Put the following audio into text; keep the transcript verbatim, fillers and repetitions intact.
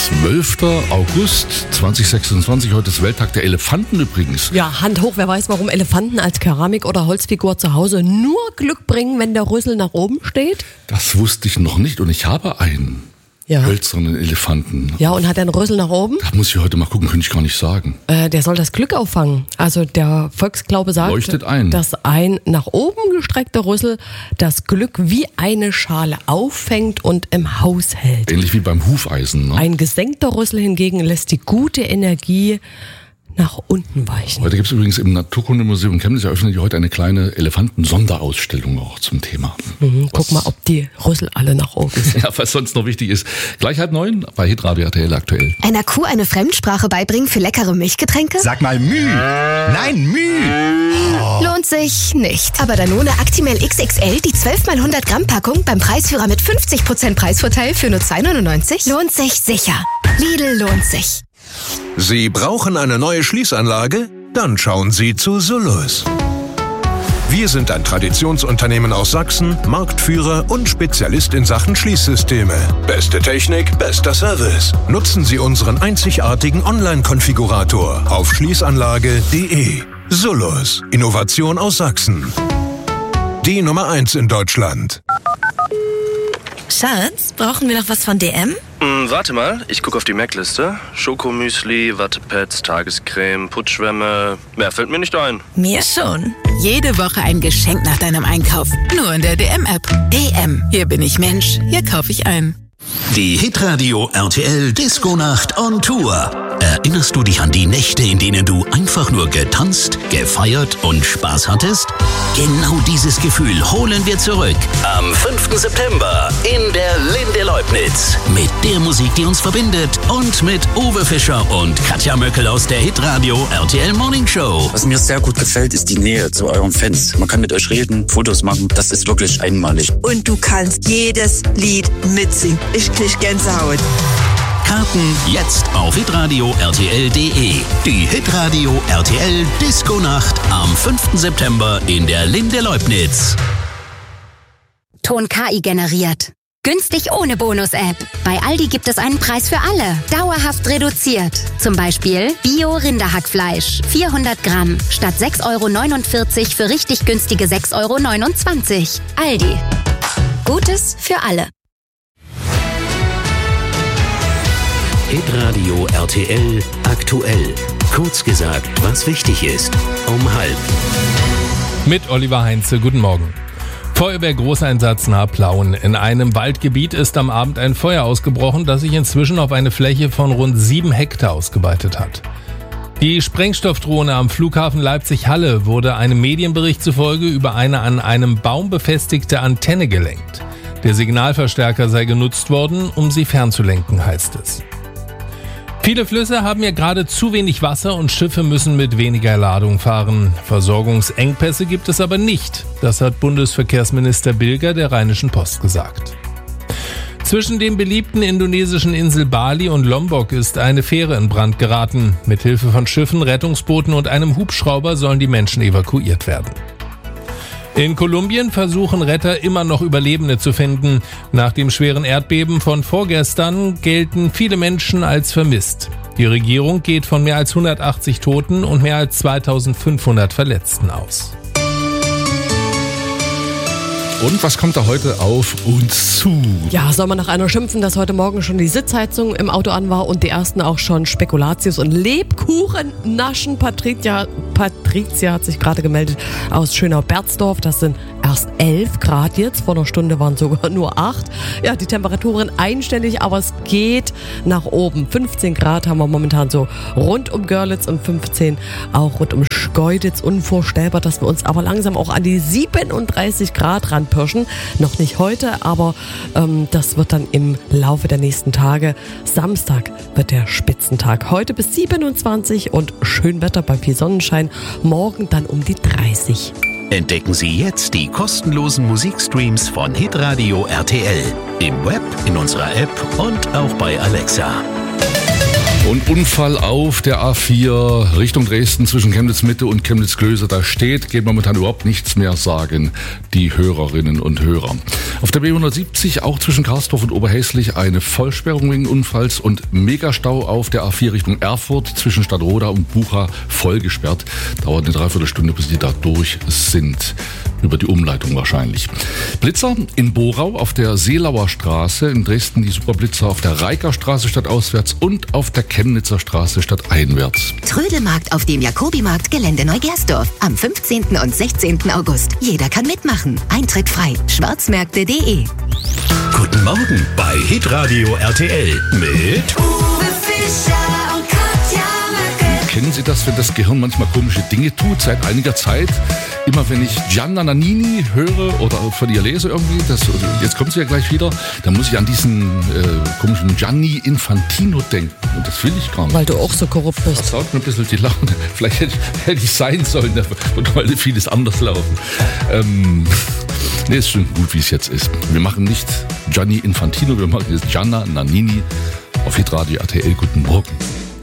zwölfter August zweitausendsechsundzwanzig, heute ist Welttag der Elefanten übrigens. Ja, Hand hoch, wer weiß, warum Elefanten als Keramik- oder Holzfigur zu Hause nur Glück bringen, wenn der Rüssel nach oben steht? Das wusste ich noch nicht und ich habe einen. Ja. Hölzernen Elefanten. Ja, und hat er einen Rüssel nach oben? Da muss ich heute mal gucken, könnte ich gar nicht sagen. Äh, der soll das Glück auffangen. Also der Volksglaube sagt, leuchtet ein. dass ein nach oben gestreckter Rüssel das Glück wie eine Schale auffängt und im Haus hält. Ähnlich wie beim Hufeisen, ne? Ein gesenkter Rüssel hingegen lässt die gute Energie nach unten weichen. Heute gibt es übrigens im Naturkundemuseum Chemnitz, eröffnet die heute eine kleine Elefanten-Sonderausstellung auch zum Thema. Mhm, guck mal, ob die Rüssel alle nach oben sind. Ja, was sonst noch wichtig ist. Gleich halb neun bei Hitradio R T L aktuell. Einer Kuh eine Fremdsprache beibringen für leckere Milchgetränke? Sag mal Müh. Nein, Müh. Oh. Lohnt sich nicht. Aber Danone Actimel X X L, die zwölf mal hundert Gramm Packung beim Preisführer mit fünfzig Prozent Preisvorteil für nur zwei neunundneunzig, lohnt sich sicher. Lidl lohnt sich. Sie brauchen eine neue Schließanlage? Dann schauen Sie zu Solus. Wir sind ein Traditionsunternehmen aus Sachsen, Marktführer und Spezialist in Sachen Schließsysteme. Beste Technik, bester Service. Nutzen Sie unseren einzigartigen Online-Konfigurator auf schließanlage punkt de. Solus, Innovation aus Sachsen. Die Nummer eins in Deutschland. Schatz, brauchen wir noch was von D M? Hm, warte mal, ich gucke auf die Mac-Liste. Schokomüsli, Wattepads, Tagescreme, Putschwämme. Mehr fällt mir nicht ein. Mir schon. Jede Woche ein Geschenk nach deinem Einkauf. Nur in der D M-App. D M. Hier bin ich Mensch. Hier kaufe ich ein. Die Hitradio R T L Disco-Nacht on Tour. Erinnerst du dich an die Nächte, in denen du einfach nur getanzt, gefeiert und Spaß hattest? Genau dieses Gefühl holen wir zurück. Am fünften September in der Linde Leubnitz. Mit der Musik, die uns verbindet und mit Uwe Fischer und Katja Möckel aus der Hitradio R T L Morning Show. Was mir sehr gut gefällt, ist die Nähe zu euren Fans. Man kann mit euch reden, Fotos machen. Das ist wirklich einmalig. Und du kannst jedes Lied mitsingen. Ich krieg Gänsehaut. Karten jetzt auf hitradio R T L punkt de. Die Hitradio R T L Disco-Nacht am fünften September in der Linde Leubnitz. Ton K I generiert. Günstig ohne Bonus-App. Bei Aldi gibt es einen Preis für alle. Dauerhaft reduziert. Zum Beispiel Bio-Rinderhackfleisch. vierhundert Gramm. Statt sechs Euro neunundvierzig für richtig günstige sechs Euro neunundzwanzig. Aldi. Gutes für alle. Hitradio R T L aktuell. Kurz gesagt, was wichtig ist. Um halb. Mit Oliver Heinze, guten Morgen. Feuerwehr-Großeinsatz nahe Plauen. In einem Waldgebiet ist am Abend ein Feuer ausgebrochen, das sich inzwischen auf eine Fläche von rund sieben Hektar ausgeweitet hat. Die Sprengstoffdrohne am Flughafen Leipzig-Halle wurde einem Medienbericht zufolge über eine an einem Baum befestigte Antenne gelenkt. Der Signalverstärker sei genutzt worden, um sie fernzulenken, heißt es. Viele Flüsse haben ja gerade zu wenig Wasser und Schiffe müssen mit weniger Ladung fahren. Versorgungsengpässe gibt es aber nicht. Das hat Bundesverkehrsminister Bilger der Rheinischen Post gesagt. Zwischen dem beliebten indonesischen Insel Bali und Lombok ist eine Fähre in Brand geraten. Mithilfe von Schiffen, Rettungsbooten und einem Hubschrauber sollen die Menschen evakuiert werden. In Kolumbien versuchen Retter immer noch Überlebende zu finden. Nach dem schweren Erdbeben von vorgestern gelten viele Menschen als vermisst. Die Regierung geht von mehr als hundertachtzig Toten und mehr als zweitausendfünfhundert Verletzten aus. Und was kommt da heute auf uns zu? Ja, soll man nach einer schimpfen, dass heute Morgen schon die Sitzheizung im Auto an war und die ersten auch schon Spekulatius und Lebkuchen naschen. Patricia, Patricia hat sich gerade gemeldet aus Schönau-Berzdorf. Das sind erst elf Grad jetzt. Vor einer Stunde waren sogar nur acht. Ja, die Temperaturen einstellig, aber es geht nach oben. fünfzehn Grad haben wir momentan so rund um Görlitz und fünfzehn auch rund um Schkeuditz. Unvorstellbar, dass wir uns aber langsam auch an die siebenunddreißig Grad ranpirschen. Noch nicht heute, aber ähm, das wird dann im Laufe der nächsten Tage. Samstag wird der Spitzentag. Heute bis siebenundzwanzig und schön Wetter bei viel Sonnenschein. Morgen dann um die dreißig. Entdecken Sie jetzt die kostenlosen Musikstreams von Hitradio R T L. Im Web, in unserer App und auch bei Alexa. Und Unfall auf der A vier Richtung Dresden zwischen Chemnitz Mitte und Chemnitz Klöße. Da steht, geht momentan überhaupt nichts mehr, sagen die Hörerinnen und Hörer. Auf der B hundertsiebzig auch zwischen Karsdorf und Oberhäslich eine Vollsperrung wegen Unfalls und Megastau auf der A vier Richtung Erfurt zwischen Stadtroda und Bucha voll gesperrt. Dauert eine Dreiviertelstunde, bis die da durch sind. Über die Umleitung wahrscheinlich. Blitzer in Borau auf der Seelauer Straße, in Dresden die Superblitzer auf der Reikerstraße stadtauswärts und auf der Chemnitzer Straße stadteinwärts. Trödelmarkt auf dem Jakobimarkt Gelände Neugersdorf am fünfzehnten und sechzehnten August. Jeder kann mitmachen. Eintritt frei. schwarzmärkte punkt de. Guten Morgen bei Hitradio R T L mit Uwe Fischer und Katja Möcke. Kennen Sie das, wenn das Gehirn manchmal komische Dinge tut? Seit einiger Zeit, immer wenn ich Gianna Nannini höre oder von ihr lese irgendwie, das, jetzt kommt sie ja gleich wieder, dann muss ich an diesen äh, komischen Gianni Infantino denken. Und das will ich gar nicht. Weil du auch so korrupt bist. Das haut mir ein bisschen die Laune. Vielleicht hätte, hätte ich sein sollen, da wollte vieles anders laufen. Ähm, nee, ist schon gut, wie es jetzt ist. Wir machen nicht Gianni Infantino, wir machen jetzt Gianna Nannini auf Hitradio R T L. Guten Morgen.